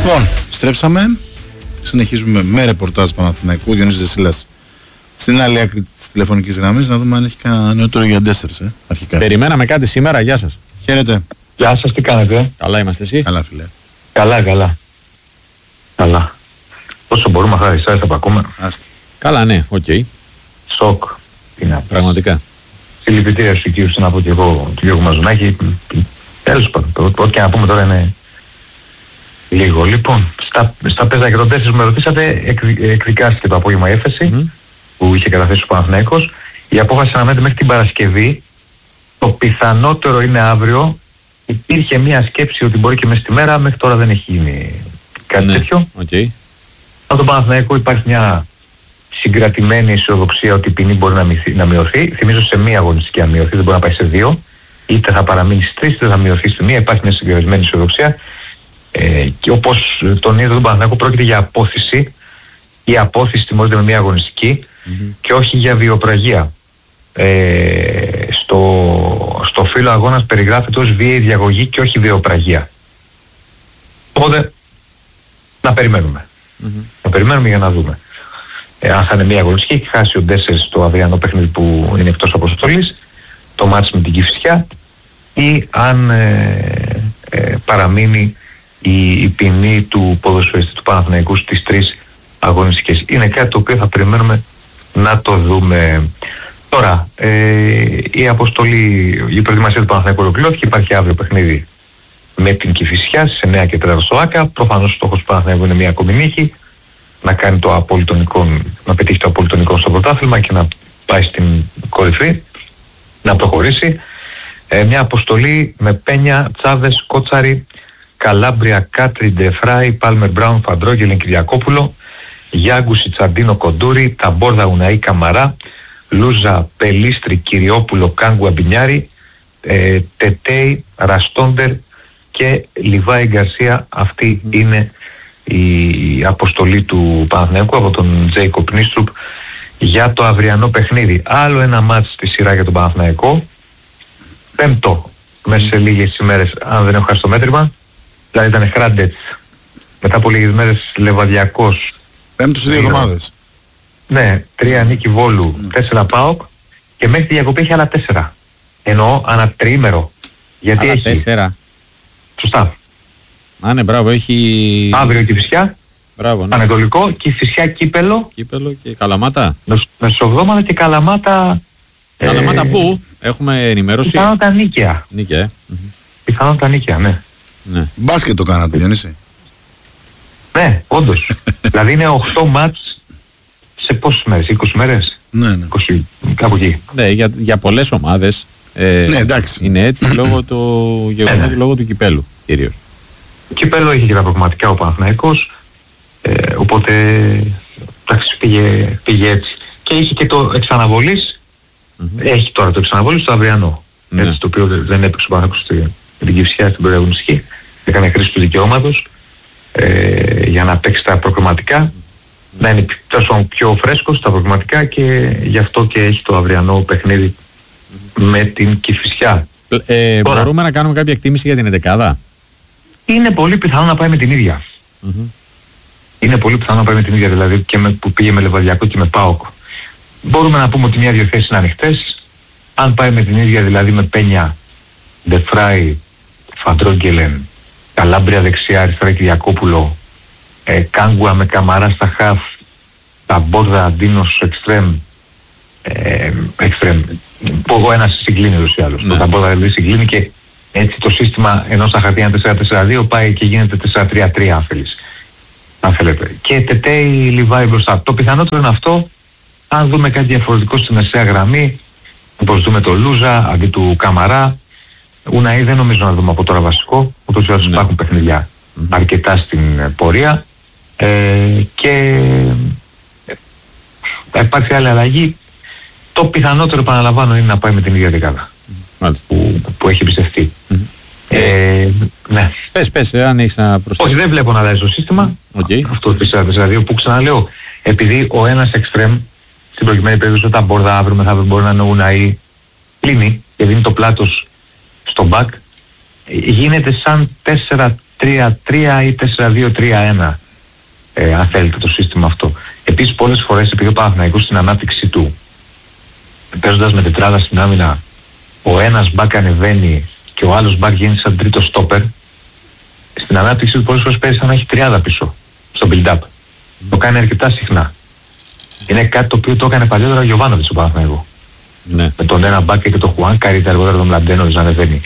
Λοιπόν, στρέψαμε. Συνεχίζουμε με ρεπορτάζ Παναθηναϊκού. Διονύσης Δεσίλας στην άλλη άκρη της τηλεφωνικής γραμμής, να δούμε αν έχει κανένα νεότερο για Ντέσσερς, αρχικά. Περιμέναμε κάτι σήμερα, γεια σας. Χαίρετε. Γεια σας, τι κάνετε? Καλά είμαστε, εσύ? Καλά, φίλε. Καλά. Όσο μπορούμε αυτά εσάς θα πακούμε. Άστε. Καλά, ναι, οκ. Σοκ. Είναι Πραγματικά. συλληπιτήρια στους οικείους, να πω και εγώ, του Γιώργου Μαζονάκη. Τέλος πάντων, ό,τι και να πούμε τώρα είναι λίγο. Λοιπόν, στα παίζα και τον Τέσσερις με ρωτήσατε, εκδικάστηκε το απόγευμα η έφεση που είχε καταθέσει ο Παναθηναϊκός. Η απόφαση αναμένεται μέχρι την Παρασκευή. Το πιθανότερο είναι αύριο. Υπήρχε μια σκέψη ότι μπορεί και μες τη μέρα, μέχρι τώρα δεν έχει γίνει κάτι τέτοιο. Okay. Από τον Παναθηναϊκό υπάρχει μια συγκρατημένη αισιοδοξία ότι η ποινή μπορεί να μειωθεί. Θυμίζω σε μία αγωνιστική να μειωθεί, δεν μπορεί να πάει σε δύο. Είτε θα παραμείνει στις τρεις, είτε θα μειωθεί στη μία. Υπάρχει μια συγκρατημένη αισιοδοξία. Και όπως τον είδε τον Παναθηναϊκό, πρόκειται για απόθεση. Η απόθεση τιμωρείται με μια αγωνιστική και όχι για βιοπραγία. Στο φύλλο αγώνας περιγράφεται ως βίαιη διαγωγή και όχι βιοπραγία. Οπότε να περιμένουμε. Να περιμένουμε για να δούμε. Αν θα είναι μια αγωνιστική, έχει χάσει ο Ντέσσερς στο αυριανό παιχνίδι που είναι εκτός αποστολής, το μάτς με την Κηφισιά, ή αν παραμείνει η ποινή του ποδοσφαιριστή του Παναθηναϊκού στις τρεις αγωνιστικές. Είναι κάτι το οποίο θα περιμένουμε να το δούμε. Τώρα, η αποστολή, η προετοιμασία του Παναθηναϊκού ολοκληρώθηκε, υπάρχει αύριο παιχνίδι με την Κηφισιά στις 9 και 4 στο ΆΚΑ. Προφανώς ο στόχος του Παναθηναϊκού είναι μια ακόμη νίκη, να κάνει το απολυτονικό, να πετύχει το απολυτονικό στο πρωτάθλημα και να πάει στην κορυφή, να προχωρήσει. Μια αποστολή με Πένια, Τσάβες, Κότσαρη, Καλάμπρια, Κάτρι, Ντεφράι, Πάλμερ Μπράουν, Φαντρόγγελεν, Κυριακόπουλο, Γιάγκουση, Τσαντίνο, Κοντούρη, Ταμπόρδα, Ουναή, Καμαρά, Λούζα, Πελίστρη, Κυριόπουλο, Κάγκου, Αμπινιάρη, Τετέι, Ραστόντερ και Λιβάη Γκαρσία. Αυτή είναι η αποστολή του Παναθηναϊκού από τον Τζέικοπ Νίστρουπ για το αυριανό παιχνίδι. Άλλο ένα μάτς στη σειρά για τον Παναθηναϊκό, πέμπτο μέσα σε λίγες ημέρες, αν δεν έχω χάσει το μέτρημα, δηλαδή ήταν Χράντετς, μετά από λίγες μέρες Λεβαδιακός, πέμπτο σε 2 εβδομάδες. Ναι, 3 νίκη Βόλου, 4 ΠΑΟΚ και μέχρι τη διακοπή έχει άλλα 4. Εννοώ ανά τριήμερο. Γιατί άλλα έχει 4. Σωστά. Α, ναι, μπράβο, έχει... Αύριο Κηφισιά, μπράβο, ναι. Ανατολικό, Κηφισιά, Κύπελλο. Κύπελλο και Καλαμάτα. Μεσοβδόμαδα και Καλαμάτα. Καλαμάτα πού? Έχουμε ενημέρωση. Πιθανότατα νίκαια. Νίκαια, Πιθανότατα νίκαια, ναι. Ναι. Μπάσκετ το κάνατε, Διονύση. Ναι, όντως. Δηλαδή είναι 8 μάτς σε πόσες μέρες, 20 μέρες? Ναι, ναι. 20, κάπου εκεί. Ναι, για πολλές ομάδες ναι, εντάξει. είναι έτσι λόγω του γεγονότου, λόγω του κυπέλου κυρίως. Κυπέλλο είχε και τα προγραμματικά ο Παναθηναϊκός, οπότε εντάξει, πήγε έτσι. Και είχε και το εξαναβολής, έχει τώρα το εξαναβολής στο αυριανό. Έτσι, το οποίο δεν έπαιξε ο Παναθηναϊκός με την Κηφισιά στην προηγούμενη, έκανε χρήση του δικαιώματος για να παίξει τα προγραμματικά, να είναι τόσο πιο φρέσκος τα προγραμματικά και γι' αυτό και έχει το αυριανό παιχνίδι με την Κηφισιά. Μπορούμε να κάνουμε κάποια εκτίμηση για την εντεκάδα? Είναι πολύ πιθανό να πάει με την ίδια. Είναι πολύ πιθανό να πάει με την ίδια, δηλαδή και που πήγε με Λεβαδιακό και με ΠΑΟΚ. Μπορούμε να πούμε ότι μια-δυο θέσεις είναι ανοιχτές. Αν πάει με την ίδια, δηλαδή με Πένια, Ντεφράι, Φαντρόγγελεν, Καλάμπρια δεξιά, αριστερά Κυριακόπουλο, Κάγκουα με Καμαρά στα χαφ, Ταμπόρδα, Αντίνος στο εξτρέμ. Που εγώ ένας συγκλίνει ούτως ή άλλως. Το Ταμπόρδα δηλαδή συγκλίνει και έτσι το σύστημα ενώ στα χαρτιά είναι 4-4-2 πάει και γίνεται 4-3-3 αν θέλετε. Και Τετέι Λιβάη μπροστά. Το πιθανότερο είναι αυτό. Αν δούμε κάτι διαφορετικό στη μεσαία γραμμή, όπως δούμε το Λούζα αντί του Καμαρά, Ουναή δεν νομίζω να δούμε από τώρα βασικό, ούτως ή άλλως υπάρχουν παιχνιδιά αρκετά στην πορεία και θα υπάρξει άλλη αλλαγή. Το πιθανότερο, επαναλαμβάνω, είναι να πάει με την ίδια δεκάδα που έχει εμπιστευτεί. Ναι. Πες, αν έχεις να προσθέσεις. Όχι, δεν βλέπω να αλλάζει το σύστημα. Αυτό το 4-4-2 που ξαναλέω, επειδή ο ένας εξτρέμ στην προκειμένη περίπτωση όταν Μπορδά αύριο μεθαύριο μπορεί να είναι ο Ουναή, κλείνει και δίνει το πλάτος στο back, γίνεται σαν 3-3 ή 4-2-3-1, αν θέλετε, το σύστημα αυτό. Επίσης πολλές φορές, επειδή ο Παναθηναϊκός στην ανάπτυξη του, παίζοντας με τετράδα στην άμυνα, ο ένας μπακ ανεβαίνει και ο άλλος μπακ γίνει σαν τρίτο στόπερ, στην ανάπτυξη του πολλές φορές παίζει σαν να έχει τριάδα πίσω στο build-up. Το κάνει αρκετά συχνά. Είναι κάτι το οποίο το έκανε παλιότερα ο Γιωβάνοβιτς στο Παναθηναϊκό. Ναι. Με τον ένα μπακ και τον Χουάν, καλύτερα αργότερα τον Μλαντένοβιτς να ανεβαίνει.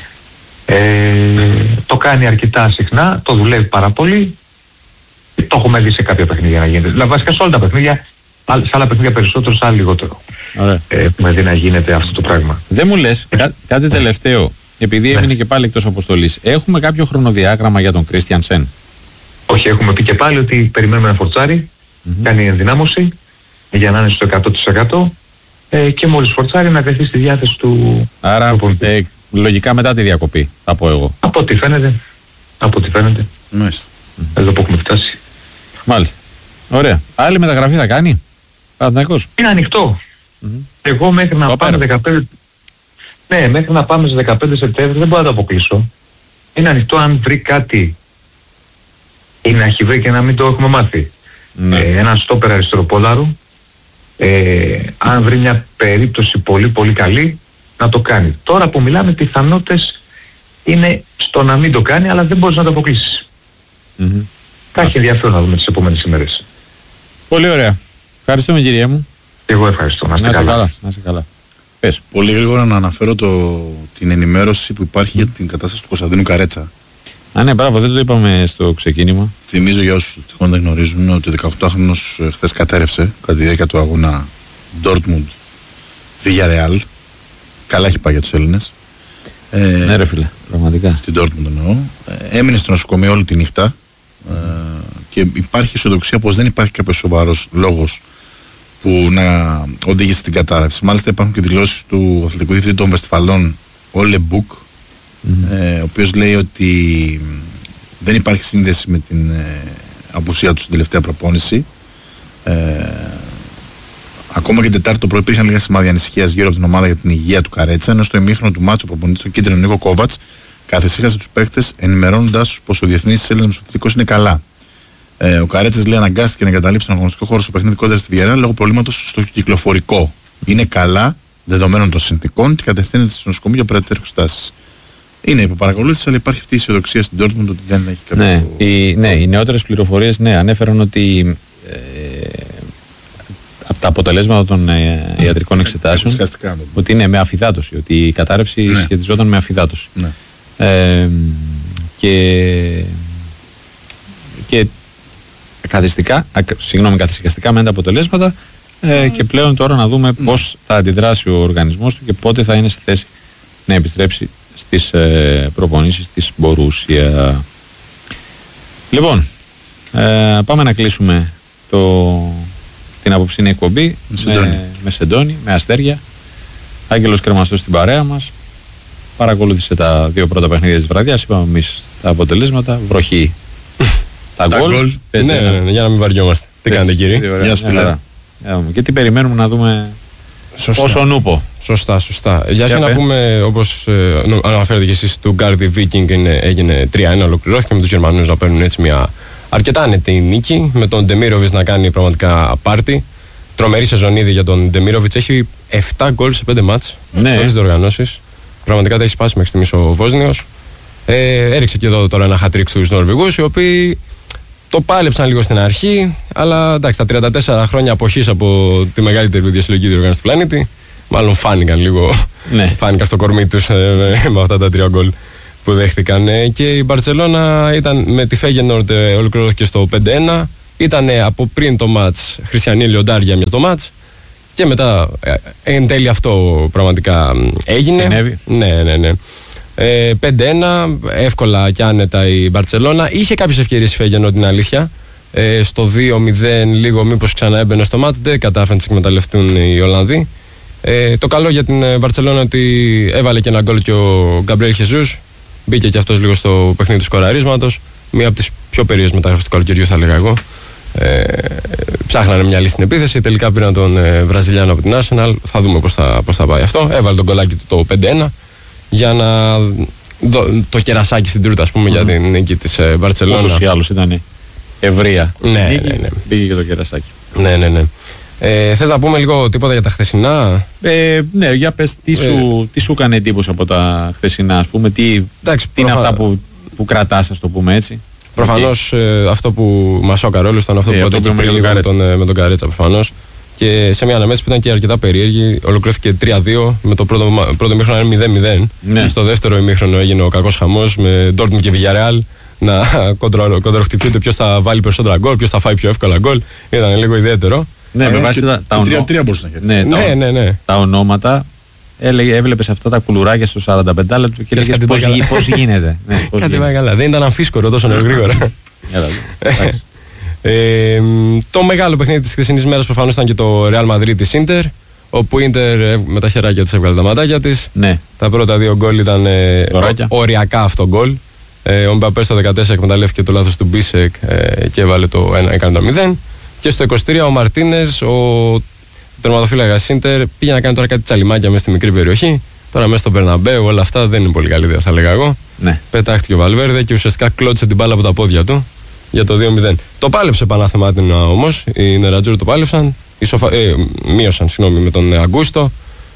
Το κάνει αρκετά συχνά, το δουλεύει πάρα πολύ. Το έχουμε δει σε κάποια παιχνίδια να γίνεται. Δηλαδή βασικά σε όλα τα παιχνίδια, σε άλλα παιχνίδια περισσότερο, σε άλλα λιγότερο. Έχουμε δει να γίνεται αυτό το πράγμα. Δεν μου λες, κάτι τελευταίο, επειδή έμεινε και πάλι εκτός αποστολής. Έχουμε κάποιο χρονοδιάγραμμα για τον Κρίστιανσεν? Όχι, έχουμε πει και πάλι ότι περιμένουμε να φορτσάρει, κάνει ενδυνάμωση για να είναι στο 100% και μόλις φορτσάρει να τεθεί στη διάθεση του. Άρα λογικά μετά τη διακοπή, θα πω εγώ. Από ό,τι φαίνεται. Μάλιστα. Εδώ που έχουμε φτάσει. Μάλιστα. Ωραία. Άλλη μεταγραφή θα κάνει Παναθηναϊκός? Είναι ανοιχτό. Εγώ μέχρι να πάμε 15... Ναι, μέχρι να πάμε στις 15 Σεπτέμβρη δεν μπορώ να το αποκλείσω. Είναι ανοιχτό αν βρει κάτι ή να έχει βρει και να μην το έχουμε μάθει. Ένα στόπερ αριστεροπόδαρου, αν βρει μια περίπτωση πολύ πολύ καλή, να το κάνει. Τώρα που μιλάμε, πιθανότητες είναι στο να μην το κάνει, αλλά δεν μπορείς να το αποκλείσεις. Θα έχει ενδιαφέρον να δούμε τις επόμενες ημέρες. Πολύ ωραία. Ευχαριστούμε, κύριε μου. Εγώ ευχαριστώ. Να είστε καλά. Πες. Πολύ γρήγορα να αναφέρω την ενημέρωση που υπάρχει για την κατάσταση του Κωνσταντίνου Καρέτσα. Ναι, μπράβο, δεν το είπαμε στο ξεκίνημα. Θυμίζω για όσους τυχόν δεν γνωρίζουν ότι ο 18χρονος χθες κατέρευσε κατά τη διάρκεια του αγώνα Dortmund Villarreal. Καλά έχει πάει για τους Έλληνες. Ναι ρε φίλε, πραγματικά. Στην Dortmund εννοώ. Έμεινε στο νοσοκομείο όλη τη νύχτα και υπάρχει αισιοδοξία πως δεν υπάρχει κάποιος σοβαρός λόγος που να οδήγησε στην κατάρρευση. Μάλιστα υπάρχουν και δηλώσεις του αθλητικού διευθυντή των Βεστφαλών, Όλε Μπουκ, ο οποίος λέει ότι δεν υπάρχει σύνδεση με την απουσία του στην τελευταία προπόνηση. Ακόμα και Τετάρτη το πρωί υπήρχαν λίγα σημάδια ανησυχίας γύρω από την ομάδα για την υγεία του Καρέτσα, ενώ στο ημίχρονο του μάτσου ο προπονητής, ο κίτρινο Νίκο Κόβατς, καθησύχασε τους παίκτες ενημερώνοντας τους πως ο διεθνής Έλληνας μεσοπαιδευτικός είναι καλά. Ο Καρέτσας λέει αναγκάστηκε να εγκαταλείψει τον αγωνιστικό χώρο στο παιχνίδι κόντρα στη Villarreal λόγω προβλήματος στο κυκλοφορικό. Είναι καλά, δεδομένων των συνθηκών, και κατευθύνεται στο νοσοκομείο για περαιτέρω εξετάσεις. Είναι υποπαρακολούθηση, αλλά υπάρχει αυτή η αισιοδοξία στην Dortmund ότι δεν έχει κάποιο. Ναι, οι νεότερες πληροφορίες ανέφεραν ότι από τα αποτελέσματα των ιατρικών εξετάσεων ότι είναι με αφυδάτωση, ότι η κατάρρευση σχετιζόταν με αφυδάτωση. Και καθησυχαστικά με τα αποτελέσματα και πλέον τώρα να δούμε πώς θα αντιδράσει ο οργανισμός του και πότε θα είναι σε θέση να επιστρέψει στις προπονήσεις της Μπορούσια. Λοιπόν, πάμε να κλείσουμε την απόψινή εκπομπή με Σεντόνι, με Αστέρια. Άγγελος Κρεμαστός στην παρέα μας. Παρακολούθησε τα δύο πρώτα παιχνίδια της βραδιάς. Είπαμε εμείς τα αποτελέσματα. Βροχή. Τα γκολ. Ναι, για να μην βαριόμαστε. Τι κάνετε κύριε? Γεια σου φίλε. Και τι περιμένουμε να δούμε πόσο νούπο. Σωστά. Για να πούμε, όπως αναφέρετε και εσείς, του Γκάρδι Βίκινγκ έγινε 3-1, ολοκληρώθηκε με τους Γερμανούς να παίρνουν έτσι μια αρκετά άνετη νίκη, με τον Ντεμίροβιτς να κάνει πραγματικά πάρτι. Τρομερή σεζόν ήδη για τον Ντεμίροβιτς, έχει 7 γκολ σε 5 μάτς σε όλες τις διοργανώσεις. Πραγματικά τα έχει σπάσει μέχρι στιγμής ο Βόσνιος. Έριξε και εδώ τώρα ένα hat-trick στους Νορβηγούς, οι οποίοι το πάλεψαν λίγο στην αρχή, αλλά εντάξει, τα 34 χρόνια αποχής από τη μεγαλύτερη διασυλλογική διοργάνωση του πλανήτη, μάλλον φάνηκαν λίγο, φάνηκαν στο κορμί τους με αυτά τα 3 γκολ που δέχτηκαν. Και η Μπαρτσελώνα ήταν με τη Φέγενορντ, ολοκληρώθηκε στο 5-1, ήταν από πριν το μάτς Χριστιανή Λιοντάρια μια το μάτς και μετά εν τέλει αυτό πραγματικά έγινε. Ναι. 5-1, εύκολα και άνετα η Μπαρτσελώνα. Είχε κάποιες ευκαιρίες η Φέγενορντ, την αλήθεια. Στο 2-0 λίγο μήπως ξανά έμπαινε στο μάτς, δεν κατάφεραν να εκμεταλλευτούν οι Ολλανδοί. Το καλό για την Μπαρτσελώνα ότι έβαλε και ένα γκολ και ο Γκαμπριέλ Χεζούς. Μπήκε και αυτός λίγο στο παιχνίδι του σκοραρίσματος. Μία από τις πιο περίεργες μεταγραφές του καλοκαιριού, θα έλεγα εγώ. Ψάχνανε μια λύση στην επίθεση. Τελικά πήραν τον Βραζιλιάνο από την Arsenal. Θα δούμε πώς θα πάει αυτό. Έβαλε τον γκολάκι του το 5-1 για να το κερασάκι στην τούρτα, ας πούμε, για την νίκη της Μπαρτσελώνα. Ούτως ή άλλως ήταν ευρεία. Ναι. Πήγε και το κερασάκι. Ναι. Θες να πούμε λίγο τίποτα για τα χθεσινά? Ναι, για πες τι σου έκανε εντύπωση από τα χθεσινά, ας πούμε, τι είναι αυτά που κρατάς, ας το πούμε έτσι. Προφανώς αυτό που μας σώκαρε όλους ήταν αυτό που είπατε και πριν λίγο με τον Καρέτσα, προφανώς. Και σε μια αναμέτρηση που ήταν και αρκετά περίεργη, ολοκληρώθηκε 3-2, με το πρώτο ημίχρονο είναι 0-0. Ναι. Στο δεύτερο ημίχρονο έγινε ο κακός χαμός με Dortmund και Villarreal να κοντροχτυπούνται ποιος θα βάλει περισσότερα γκολ, ποιος θα φάει πιο εύκολα γκολ. Ήταν λίγο ιδιαίτερο. Ναι, με βάση τα 3-3 μπορούσε να έχει. Ναι. Τα ονόματα. Έβλεπες αυτά τα κουλουράκια στο 45 λεπτό και έλεγες πώς γίνεται. Κάτι πάει καλά. Δεν ήταν αμφίσκορο τόσο γρήγορα. Το μεγάλο παιχνίδι της χθεσινής μέρας προφανώς ήταν και το Real Madrid της Ίντερ, όπου η Ίντερ με τα χεράκια της έβγαλε τα ματάκια της. Ναι. Τα πρώτα 2 γκολ ήταν οριακά αυτό γκολ. Ο Μπαπέ στο 14 εκμεταλλεύτηκε το λάθος του Μπίσεκ και έβαλε έκανε το 0. Και στο 23 ο Μαρτίνες, ο τερματοφύλακας Ίντερ, πήγε να κάνει τώρα κάτι τσαλιμάκια μέσα στη μικρή περιοχή. Τώρα μέσα στο Μπερναμπέου όλα αυτά δεν είναι πολύ καλή ιδέα, θα έλεγα εγώ. Ναι. Πετάχτηκε ο Βαλβέρδε και ουσιαστικά κλώτσε την μπάλα από τα πόδια του για το 2-0. Το πάλεψε πανάθεμα όμως, οι Νερατζούρ το πάλεψαν, μείωσαν με τον Αγκούστο.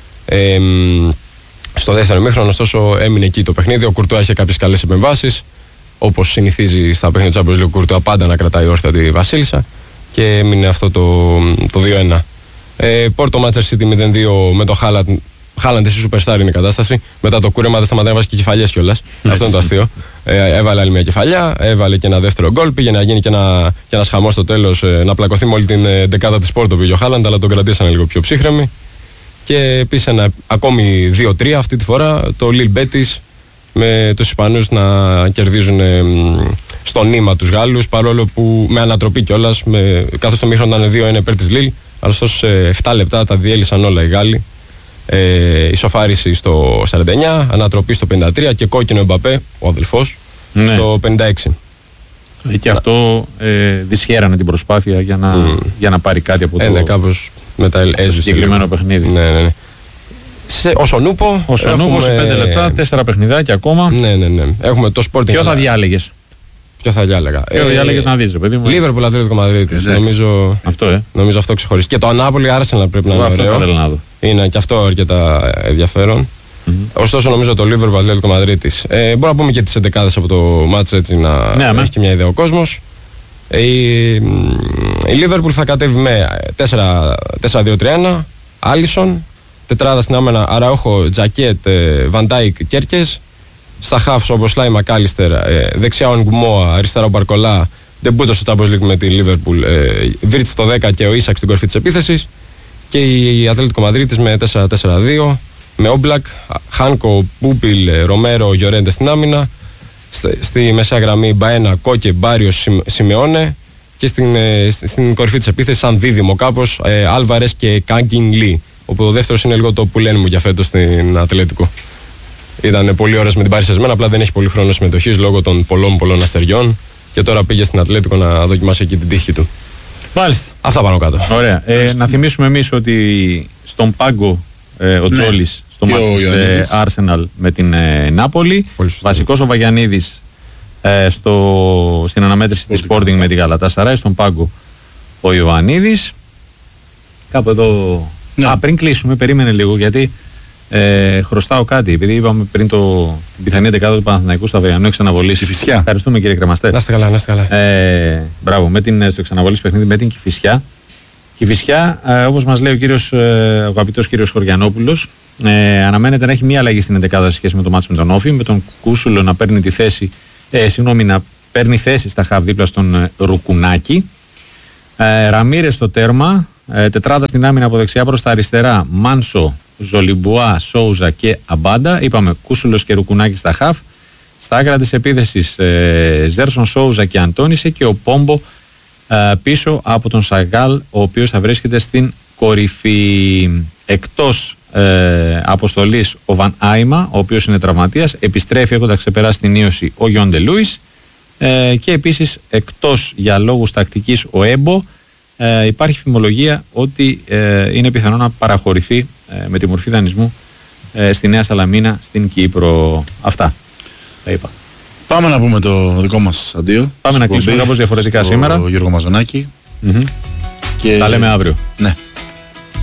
Στο δεύτερο ημίχρονο, ωστόσο, έμεινε εκεί το παιχνίδι. Ο Κουρτουά είχε κάποιες καλές επεμβάσεις, όπως συνηθίζει στα παιχνίδια του Champions League, ο Κουρτουά πάντα να κρατάει όρθια τη Βασίλισσα, και έμεινε αυτό το 2-1. Πόρτο Manchester City 0-2 με το Χάλαντ, εσύ superstar είναι η κατάσταση. Μετά το κούρεμα δεν σταματάει να βάζει και κεφαλιές κιόλας. Αυτό είναι το αστείο. Έβαλε άλλη μια κεφαλιά, έβαλε και ένα δεύτερο γκολ. Πήγε να γίνει και ένας χαμός στο τέλος, να πλακωθεί με όλη την δεκάδα της Πόρτο, πήγε ο Χάλαντ, αλλά τον κρατήσανε λίγο πιο ψύχρεμοι. Και επίσης ένα ακόμη 2-3 αυτή τη φορά, το Lille Betis με τους Ισπανούς να κερδίζουν στο νήμα τους Γάλλους, παρόλο που με ανατροπή κιόλας, καθώς το μήχρονο ήταν 2-1 υπέρ της Lille, αλλά σε 7 λεπτά τα διέλυσαν όλα οι Γάλλοι. Ισοφάριση στο 49, ανατροπή στο 53 και κόκκινο Εμπαπέ, ο αδελφός, στο 56. Και αυτό δυσχέρανε την προσπάθεια για να πάρει κάτι από το κάπως συγκεκριμένο παιχνίδι. Ναι. Όσο νούπο σε 5 λεπτά, 4 παιχνιδάκια ακόμα. Ναι. Έχουμε το Sporting. Ποιο θα διάλεγες? Ποιο θα διάλεγα? Ποιο διάλεγες να δεις, ρε παιδί μου? Liverpool Ατλέτικο Μαδρίτης. Νομίζω αυτό ξεχωρίζει. Και το Ανάπολη Arsenal πρέπει να είναι ωραίο. Είναι και αυτό αρκετά ενδιαφέρον. Ωστόσο νομίζω το Liverpool Ατλέτικο Μαδρίτης. Μπορούμε να πούμε και τις 11 από το μάτς, έτσι να έχει και μια ιδέα ο κόσμος. Η Liverpool θα κατέβει με 4-2-3-1, Άλισον, τετράδα στην άμενα Αραούχο, Τζακέτ, Βαντάικ, Κέρκες. Στα χαφς όπως Σλάι Μακάλιστερ, δεξιά ο Γκουμόα, αριστερά ο Μπαρκολά, ντεμπούτο στο Champions League με τη Liverpool, Βίρτς στο 10 και ο Ίσακ στην κορφή της επίθεσης. Και η Ατλέτικο Μαδρίτης με 4-4-2, με Όμπλακ, Χάνκο, Πούπιλ, Ρομέρο, Γιορέντε στην άμυνα. Στη μεσαία γραμμή Μπαένα, Κόκε, Μπάριος, Σιμεώνε. Και στην κορφή της επίθεσης, σαν δίδυμο κάπως, Άλβαρες και Κάγκιν Λί. Όπου το δεύτερος είναι λίγο το που λένε μου για φέτος στην Ατλέτικο. Ήταν πολύ ώρες με την Πάρη Σεσμένα, απλά δεν έχει πολύ χρόνο συμμετοχής λόγω των πολλών αστεριών. Και τώρα πήγε στην Ατλέτικο να δοκιμάσει εκεί την τύχη του. Μάλιστα. Αυτά πάνω κάτω. Ωραία. Να θυμίσουμε εμείς ότι στον πάγκο ο Τζόλης στο μάτς Arsenal με την Νάπολη. Βασικός ο Βαγιανίδης στην αναμέτρηση της Sporting με την Γαλατάσαράι. Στον πάγκο ο Ιωαννίδης. Κάπου εδώ. Πριν κλείσουμε, περίμενε λίγο γιατί χρωστάω κάτι. Επειδή είπαμε πριν την πιθανή δεκάδα του Παναθηναϊκού στο Αβεγιανό εξαναβολής. Κηφισιά. Ευχαριστούμε κύριε Κρεμαστέ. Να είστε καλά. Μπράβο, στο εξαναβολής παιχνίδι με την Κηφισιά. Κηφισιά, όπως μας λέει ο αγαπητός κύριος Χωριανόπουλος, αναμένεται να έχει μία αλλαγή στην εντεκάδα σε σχέση με το μάτς με τον Όφη, με τον Κούσουλο να παίρνει να παίρνει θέση στα χαβ δίπλα στον Ρουκουνάκη. Ραμίρες στο τέρμα, τετράδα στην άμυνα από δεξιά προς τα αριστερά, Μάνσο, Ζολιμπουά, Σόουζα και Αμπάντα. Είπαμε Κούσουλος και Ρουκουνάκη στα χαφ. Στα άκρα της επίθεσης Ζέρσον, Σόουζα και Αντώνισε και ο Πόμπο πίσω από τον Σαγάλ, ο οποίος θα βρίσκεται στην κορυφή. Εκτός αποστολής ο Βαν Άιμα, ο οποίος είναι τραυματίας, επιστρέφει έχοντας ξεπεράσει την ίωση ο Γιόντε Λούις, και επίσης εκτός για λόγους τακτικής ο Έμπο. Υπάρχει φημολογία ότι είναι πιθανό να παραχωρηθεί με τη μορφή δανεισμού στη Νέα Σαλαμίνα στην Κύπρο. Αυτά. Τα είπα. Πάμε να πούμε το δικό μας αντίο. Πάμε να κλείσουμε κάπως διαφορετικά σήμερα. Γιώργο Μαζονάκη. Και... Τα λέμε αύριο. Ναι.